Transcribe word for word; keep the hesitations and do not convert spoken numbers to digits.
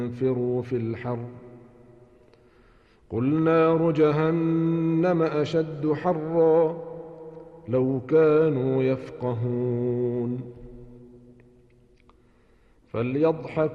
انفروا في الحر قل نار جهنم أشد حرا لو كانوا يفقهون فليضحكوا